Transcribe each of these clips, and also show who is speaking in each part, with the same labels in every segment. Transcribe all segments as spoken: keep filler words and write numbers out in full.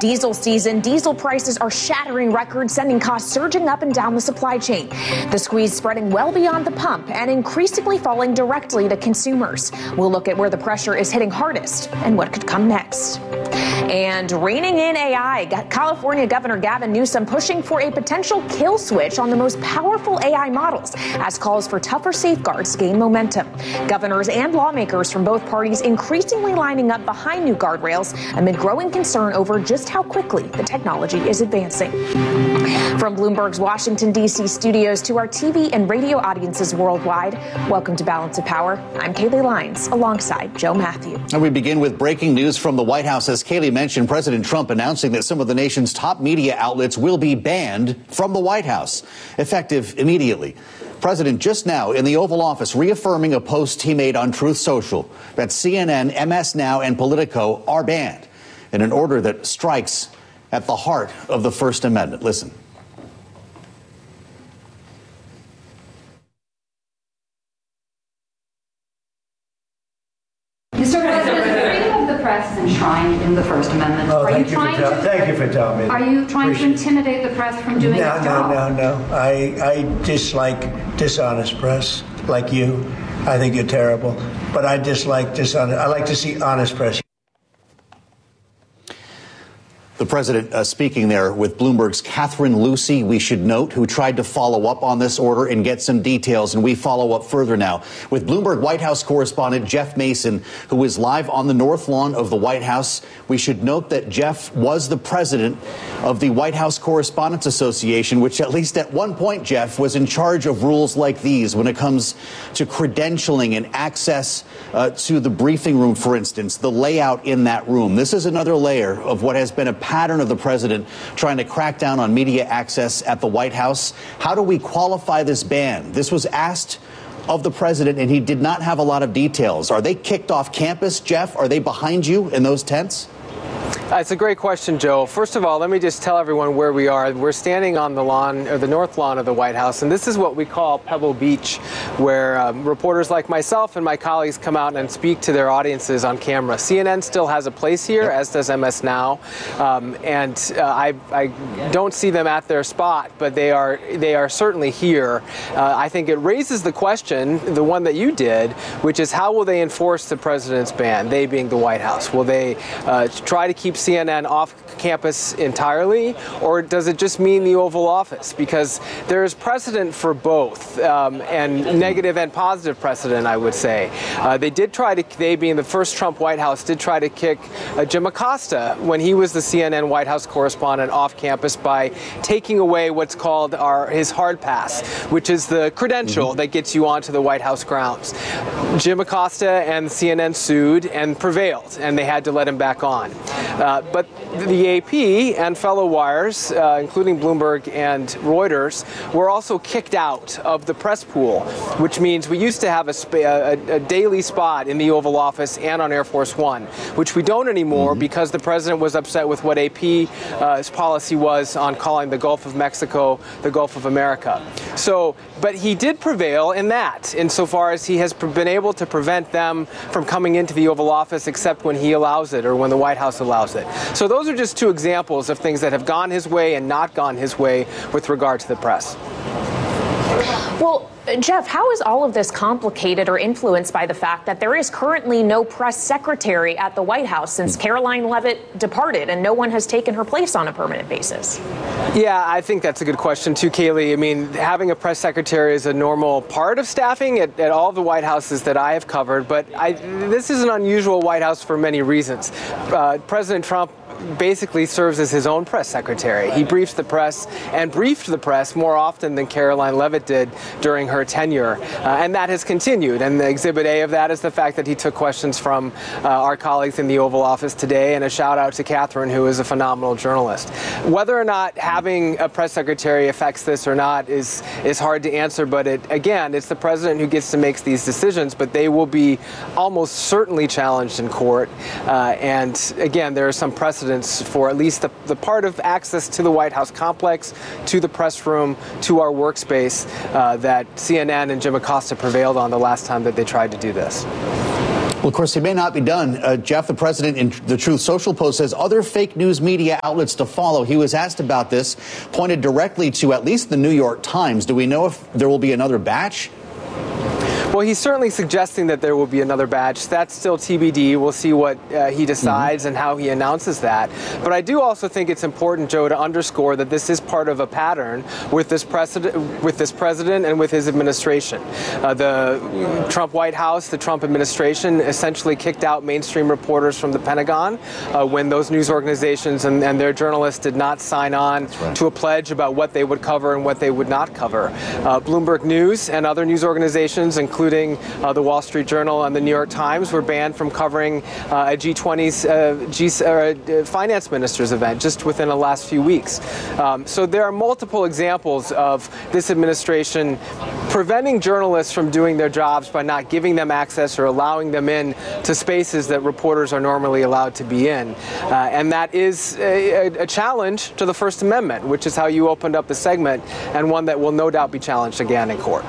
Speaker 1: Diesel season, diesel prices are shattering records, sending costs surging up and down the supply chain. The squeeze spreading well beyond the pump and increasingly falling directly to consumers. We'll look at where the pressure is hitting hardest and what could come next. And reining in A I, California Governor Gavin Newsom pushing for a potential kill switch on the most powerful A I models as calls for tougher safeguards gain momentum. Governors and lawmakers from both parties increasingly lining up behind new guardrails amid growing concern over just how quickly the technology is advancing. From Bloomberg's Washington, D C studios to our T V and radio audiences worldwide, welcome to Balance of Power. I'm Kaylee Lyons alongside Joe Matthew.
Speaker 2: And we begin with breaking news from the White House. As Kaylee mentioned, President Trump announcing that some of the nation's top media outlets will be banned from the White House, effective immediately. President just now in the Oval Office reaffirming a post he made on Truth Social that C N N, M S Now, and Politico are banned in an order that strikes at the heart of the First Amendment. Listen.
Speaker 3: Mister President, the freedom of the press is enshrined in the First Amendment.
Speaker 4: Oh,
Speaker 3: are
Speaker 4: thank
Speaker 3: you
Speaker 4: you
Speaker 3: trying
Speaker 4: for tell-
Speaker 3: to?
Speaker 4: Thank you for telling me.
Speaker 3: Are you trying
Speaker 4: Appreciate
Speaker 3: to intimidate the press from doing
Speaker 4: no,
Speaker 3: its
Speaker 4: no,
Speaker 3: job?
Speaker 4: No, no, I, I dislike dishonest press, like you. I think you're terrible. But I dislike dishonest. I like to see honest press.
Speaker 2: The president uh, speaking there with Bloomberg's Catherine Lucy, we should note, who tried to follow up on this order and get some details. And we follow up further now with Bloomberg White House correspondent Jeff Mason, who is live on the North Lawn of the White House. We should note that Jeff was the president of the White House Correspondents Association, which at least at one point, Jeff, was in charge of rules like these when it comes to credentialing and access uh, to the briefing room, for instance, the layout in that room. This is another layer of what has been a pattern of the president trying to crack down on media access at the White House. How do we qualify this ban? This was asked of the president, and he did not have a lot of details. Are they kicked off campus, Jeff? Are they behind you in those tents?
Speaker 5: Uh, it's a great question, Joe. First of all, let me just tell everyone where we are. We're standing on the lawn, or the north lawn of the White House, and this is what we call Pebble Beach, where um, reporters like myself and my colleagues come out and speak to their audiences on camera. C N N still has a place here, as does M S Now, um, and uh, I, I don't see them at their spot, but they are they are certainly here. Uh, I think it raises the question, the one that you did, which is how will they enforce the president's ban, they being the White House? Will they uh, try to keep C N N off campus entirely, or does it just mean the Oval Office? Because there is precedent for both, um, and negative and positive precedent, I would say. Uh, they did try to, they being the first Trump White House, did try to kick uh, Jim Acosta when he was the C N N White House correspondent off campus by taking away what's called our his hard pass, which is the credential mm-hmm. that gets you onto the White House grounds. Jim Acosta and C N N sued and prevailed, and they had to let him back on. Uh, but the A P and fellow wires, uh, including Bloomberg and Reuters, were also kicked out of the press pool, which means we used to have a, sp- a, a daily spot in the Oval Office and on Air Force One, which we don't anymore mm-hmm. because the president was upset with what A P's uh, policy was on calling the Gulf of Mexico the Gulf of America. So, but he did prevail in that, insofar as he has pre- been able to prevent them from coming into the Oval Office except when he allows it or when the White House allows it. So those are just two examples of things that have gone his way and not gone his way with regard to the press.
Speaker 1: Well, Jeff, how is all of this complicated or influenced by the fact that there is currently no press secretary at the White House since Caroline Leavitt departed and no one has taken her place on a permanent basis?
Speaker 5: Yeah, I think that's a good question too, Kaylee. I mean, having a press secretary is a normal part of staffing at, at all the White Houses that I have covered, but I, this is an unusual White House for many reasons. Uh, President Trump basically serves as his own press secretary. He briefs the press and briefed the press more often than Caroline Leavitt did during her tenure. Uh, and that has continued. And the exhibit A of that is the fact that he took questions from uh, our colleagues in the Oval Office today, and a shout out to Catherine, who is a phenomenal journalist. Whether or not having a press secretary affects this or not is, is hard to answer. But it, again, it's the president who gets to make these decisions, but they will be almost certainly challenged in court. Uh, and again, there are some precedents for at least the, the part of access to the White House complex, to the press room, to our workspace uh, that C N N and Jim Acosta prevailed on the last time that they tried to do this.
Speaker 2: Well, of course, it may not be done. Uh, Jeff, the president in the Truth Social post says other fake news media outlets to follow. He was asked about this, pointed directly to at least the New York Times. Do we know if there will be another batch?
Speaker 5: Well, he's certainly suggesting that there will be another batch. That's still T B D. We'll see what uh, he decides mm-hmm. and how he announces that. But I do also think it's important, Joe, to underscore that this is part of a pattern with this president, with this president and with his administration. Uh, the Trump White House, the Trump administration, essentially kicked out mainstream reporters from the Pentagon uh, when those news organizations and, and their journalists did not sign on right. to a pledge about what they would cover and what they would not cover. Uh, Bloomberg News and other news organizations, including including uh, the Wall Street Journal and the New York Times, were banned from covering uh, a G twenty's uh, G, uh, finance ministers event just within the last few weeks. Um, so there are multiple examples of this administration preventing journalists from doing their jobs by not giving them access or allowing them in to spaces that reporters are normally allowed to be in. Uh, and that is a, a challenge to the First Amendment, which is how you opened up the segment, and one that will no doubt be challenged again in court.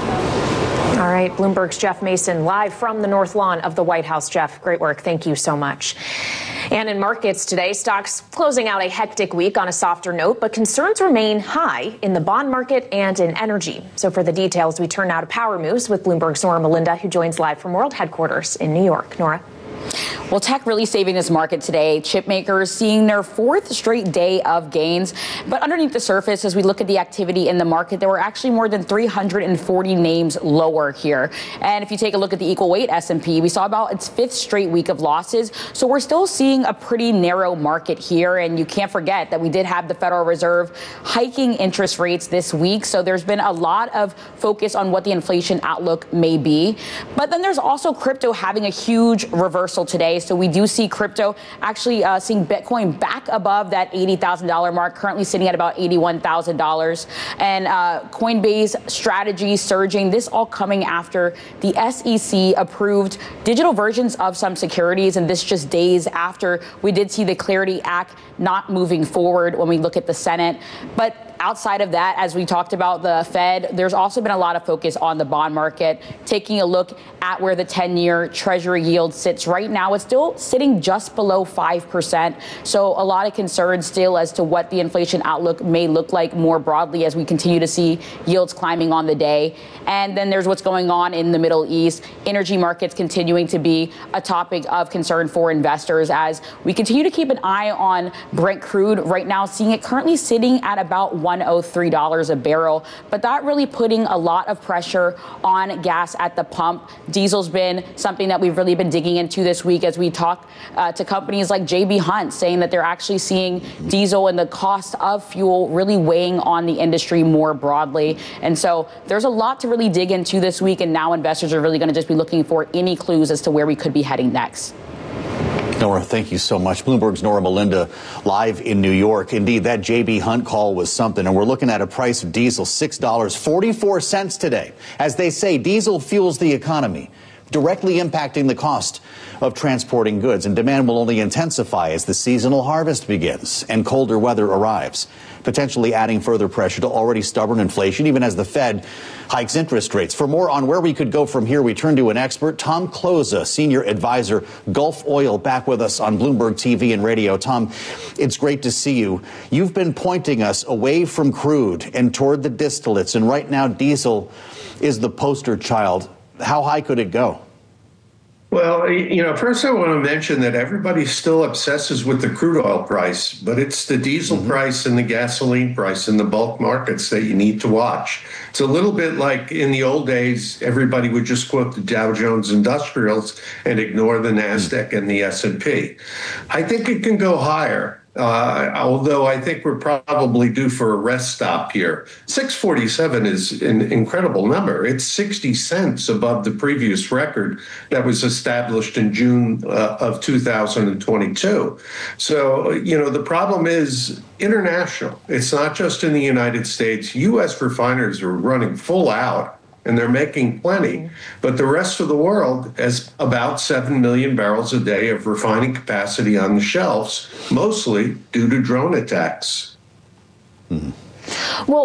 Speaker 1: All right, Bloomberg's Jeff Mason live from the North Lawn of the White House. Jeff, great work. Thank you so much. And in markets today, stocks closing out a hectic week on a softer note, but concerns remain high in the bond market and in energy. So for the details, we turn now to Power Moves with Bloomberg's Nora Melinda, who joins live from World Headquarters in New York. Nora.
Speaker 6: Well, tech really saving this market today. Chip makers seeing their fourth straight day of gains. But underneath the surface, as we look at the activity in the market, there were actually more than three hundred forty names lower here. And if you take a look at the equal weight S and P, we saw about its fifth straight week of losses. So we're still seeing a pretty narrow market here. And you can't forget that we did have the Federal Reserve hiking interest rates this week. So there's been a lot of focus on what the inflation outlook may be. But then there's also crypto having a huge reversal today. So we do see crypto actually uh, seeing Bitcoin back above that eighty thousand dollars mark, currently sitting at about eighty-one thousand dollars. And uh, Coinbase strategy surging, this all coming after the S E C approved digital versions of some securities. And this just days after we did see the Clarity Act not moving forward when we look at the Senate. But outside of that, as we talked about the Fed, there's also been a lot of focus on the bond market. Taking a look at where the ten-year Treasury yield sits right now, it's still sitting just below five percent. So a lot of concerns still as to what the inflation outlook may look like more broadly as we continue to see yields climbing on the day. And then there's what's going on in the Middle East. Energy markets continuing to be a topic of concern for investors as we continue to keep an eye on Brent crude right now, seeing it currently sitting at about one oh three dollars a barrel. But that really putting a lot of pressure on gas at the pump. Diesel's been something that we've really been digging into this week as we talk uh, to companies like J B Hunt, saying that they're actually seeing diesel and the cost of fuel really weighing on the industry more broadly. And so there's a lot to really dig into this week. And now investors are really going to just be looking for any clues as to where we could be heading next.
Speaker 2: Nora, thank you so much. Bloomberg's Nora Melinda live in New York. Indeed, that J B Hunt call was something. And we're looking at a price of diesel, six dollars and forty-four cents today. As they say, diesel fuels the economy, directly impacting the cost of transporting goods. And demand will only intensify as the seasonal harvest begins and colder weather arrives, potentially adding further pressure to already stubborn inflation, even as the Fed hikes interest rates. For more on where we could go from here, we turn to an expert, Tom Kloza, senior advisor, Gulf Oil, back with us on Bloomberg T V and radio. Tom, it's great to see you. You've been pointing us away from crude and toward the distillates, and right now diesel is the poster child. How high could it go?
Speaker 7: Well, you know, first I want to mention that everybody still obsesses with the crude oil price, but it's the diesel mm-hmm. price and the gasoline price in the bulk markets that you need to watch. It's a little bit like in the old days, everybody would just quote the Dow Jones Industrials and ignore the NASDAQ mm-hmm. and the S and P. I think it can go higher. Uh, although I think we're probably due for a rest stop here. six forty-seven is an incredible number. It's sixty cents above the previous record that was established in June uh, of two thousand twenty-two. So, you know, the problem is international. It's not just in the United States. U S refiners are running full out, and they're making plenty. But the rest of the world has about seven million barrels a day of refining capacity on the shelves, mostly due to drone attacks.
Speaker 6: Mm-hmm. Well,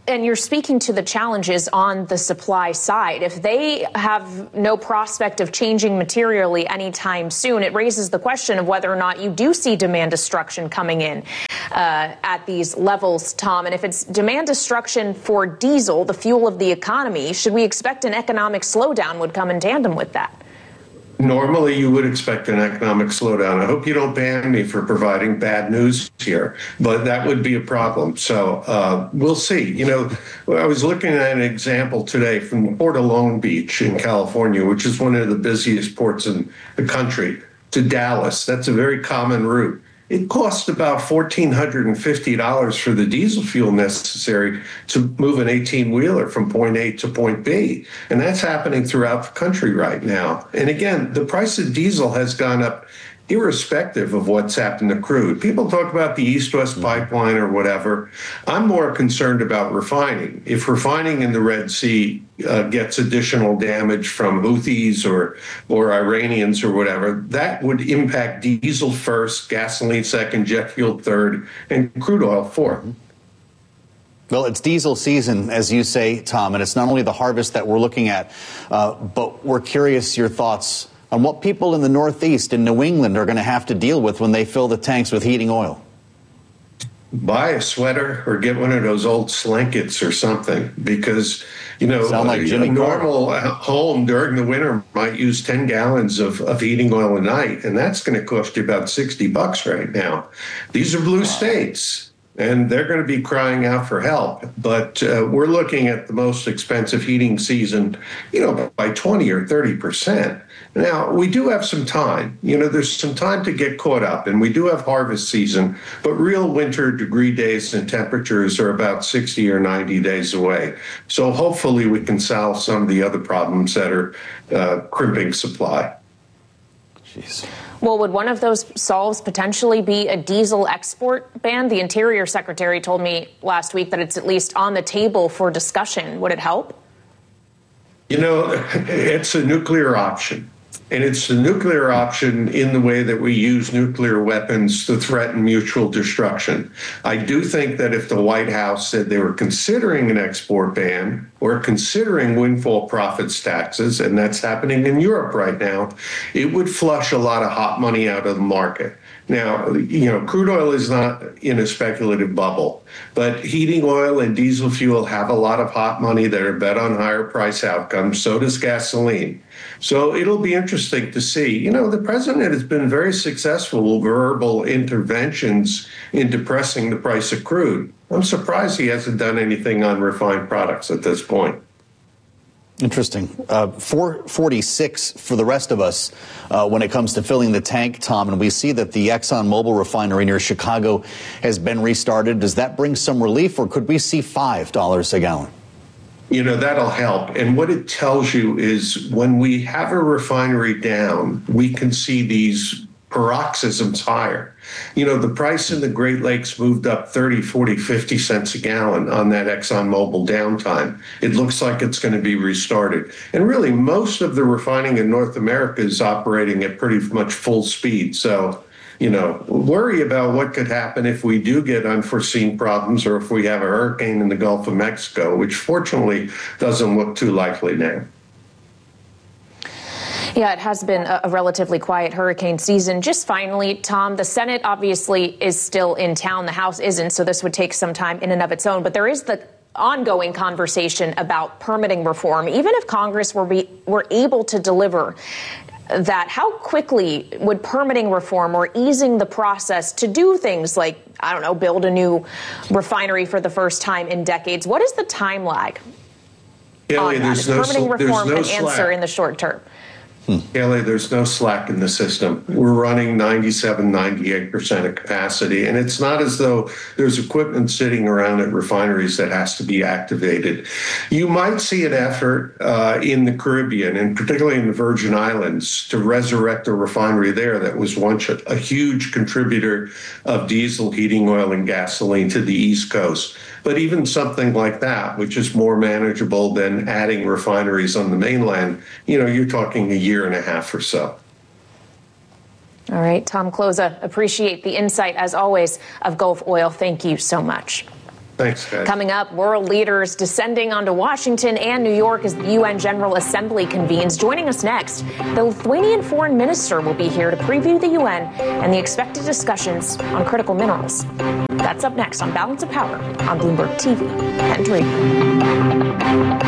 Speaker 1: And you're speaking to the challenges on the supply side. If they have no prospect of changing materially anytime soon, it raises the question of whether or not you do see demand destruction coming in uh, at these levels, Tom. And if it's demand destruction for diesel, the fuel of the economy, should we expect an economic slowdown would come in tandem with that?
Speaker 7: Normally, you would expect an economic slowdown. I hope you don't ban me for providing bad news here, but that would be a problem. So uh, we'll see. You know, I was looking at an example today from Port of Long Beach in California, which is one of the busiest ports in the country, to Dallas. That's a very common route. It costs about one thousand four hundred fifty dollars for the diesel fuel necessary to move an eighteen-wheeler from point A to point B. And that's happening throughout the country right now. And again, the price of diesel has gone up irrespective of what's happened to crude. People talk about the East-West pipeline or whatever. I'm more concerned about refining. If refining in the Red Sea uh, gets additional damage from Houthis or, or Iranians or whatever, that would impact diesel first, gasoline second, jet fuel third, and crude oil fourth.
Speaker 2: Well, it's diesel season, as you say, Tom, and it's not only the harvest that we're looking at, uh, but we're curious your thoughts on what people in the Northeast and New England are going to have to deal with when they fill the tanks with heating oil.
Speaker 7: Buy a sweater or get one of those old slankets or something, because, you know,
Speaker 2: Sound like Jimmy
Speaker 7: a normal Carter. home during the winter might use ten gallons of, of heating oil a night, and that's going to cost you about sixty bucks right now. These are blue states, and they're going to be crying out for help. But uh, we're looking at the most expensive heating season, you know, by twenty or thirty percent. Now, we do have some time. You know, there's some time to get caught up, and we do have harvest season, but real winter degree days and temperatures are about sixty or ninety days away. So hopefully we can solve some of the other problems that are uh, crimping supply.
Speaker 2: Jeez.
Speaker 1: Well, would one of those solves potentially be a diesel export ban? The Interior Secretary told me last week that it's at least on the table for discussion. Would it help?
Speaker 7: You know, it's a nuclear option. And it's the nuclear option in the way that we use nuclear weapons to threaten mutual destruction. I do think that if the White House said they were considering an export ban or considering windfall profits taxes, and that's happening in Europe right now, it would flush a lot of hot money out of the market. Now, you know, crude oil is not in a speculative bubble, but heating oil and diesel fuel have a lot of hot money that are bet on higher price outcomes. So does gasoline. So it'll be interesting to see. You know, the president has been very successful with verbal interventions in depressing the price of crude. I'm surprised he hasn't done anything on refined products at this point.
Speaker 2: Interesting. Uh, four forty-six for the rest of us uh, when it comes to filling the tank, Tom, and we see that the ExxonMobil refinery near Chicago has been restarted. Does that bring some relief, or could we see five dollars a gallon?
Speaker 7: You know, that'll help. And what it tells you is when we have a refinery down, we can see these paroxysms higher. You know, the price in the Great Lakes moved up thirty, forty, fifty cents a gallon on that ExxonMobil downtime. It looks like it's going to be restarted. And really, most of the refining in North America is operating at pretty much full speed. So, you know, worry about what could happen if we do get unforeseen problems or if we have a hurricane in the Gulf of Mexico, which fortunately doesn't look too likely now.
Speaker 1: Yeah, it has been a relatively quiet hurricane season. Just finally, Tom, the Senate obviously is still in town. The House isn't, so this would take some time in and of its own. But there is the ongoing conversation about permitting reform. Even if Congress were, be, were able to deliver that, how quickly would permitting reform or easing the process to do things like, I don't know, build a new refinery for the first time in decades? What is the time lag
Speaker 7: Kelly,
Speaker 1: on that? Is
Speaker 7: no,
Speaker 1: permitting reform
Speaker 7: no
Speaker 1: an
Speaker 7: slack.
Speaker 1: answer in the short term?
Speaker 7: Kelly, there's no slack in the system. We're running ninety-seven, ninety-eight percent of capacity. And it's not as though there's equipment sitting around at refineries that has to be activated. You might see an effort uh, in the Caribbean, and particularly in the Virgin Islands, to resurrect a refinery there that was once a, a huge contributor of diesel, heating oil, and gasoline to the East Coast. But even something like that, which is more manageable than adding refineries on the mainland, you know, you're talking a year and a half or so.
Speaker 1: All right, Tom Kloza, appreciate the insight, as always, of Gulf Oil. Thank you so much.
Speaker 7: Thanks, guys.
Speaker 1: Coming up, world leaders descending onto Washington and New York as the U N General Assembly convenes. Joining us next, the Lithuanian foreign minister will be here to preview the U N and the expected discussions on critical minerals. That's up next on Balance of Power on Bloomberg T V and radio.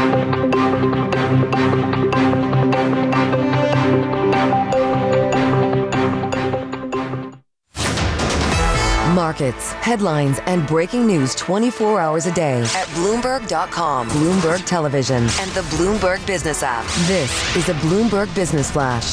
Speaker 8: Markets, headlines, and breaking news twenty-four hours a day at Bloomberg dot com, Bloomberg Television, and the Bloomberg Business app. This is a Bloomberg Business Flash.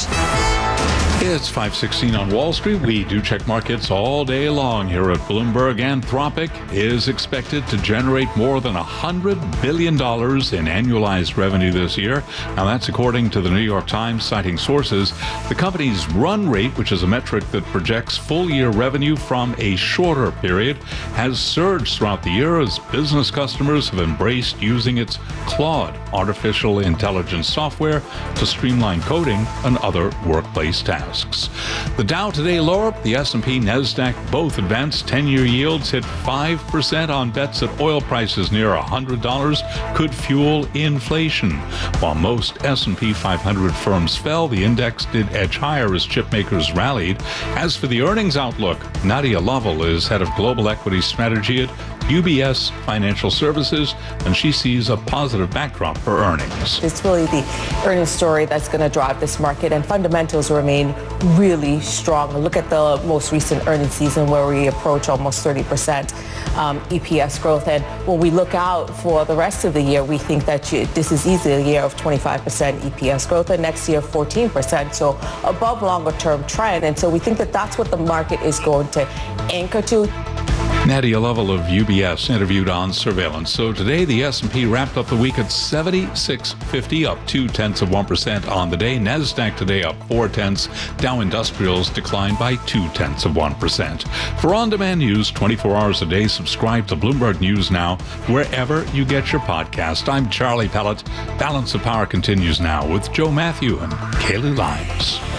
Speaker 9: It's five sixteen on Wall Street. We do check markets all day long here at Bloomberg. Anthropic is expected to generate more than one hundred billion dollars in annualized revenue this year. Now, that's according to the New York Times, citing sources. The company's run rate, which is a metric that projects full-year revenue from a shorter period, has surged throughout the year as business customers have embraced using its Claude artificial intelligence software to streamline coding and other workplace tasks. The Dow today lower, the S and P, NASDAQ both advanced. ten-year yields hit five percent on bets that oil prices near one hundred dollars could fuel inflation. While most S and P five hundred firms fell, the index did edge higher as chip makers rallied. As for the earnings outlook, Nadia Lovell is head of global equity strategy at U B S Financial Services, and she sees a positive backdrop for earnings.
Speaker 10: It's really the earnings story that's going to drive this market, and fundamentals remain really strong. Look at the most recent earnings season where we approach almost thirty percent um, E P S growth. And when we look out for the rest of the year, we think that you, this is easily a year of twenty-five percent E P S growth, and next year fourteen percent, so above longer term trend. And so we think that that's what the market is going to anchor to.
Speaker 9: Nadia Lovell of U B S interviewed on surveillance. So today the S and P wrapped up the week at seventy-six fifty, up two tenths of one percent on the day. NASDAQ today up four tenths. Dow Industrials declined by two tenths of one percent. For on-demand news twenty-four hours a day, subscribe to Bloomberg News Now wherever you get your podcast. I'm Charlie Pellet. Balance of Power continues now with Joe Matthew and Kaylee Lyons.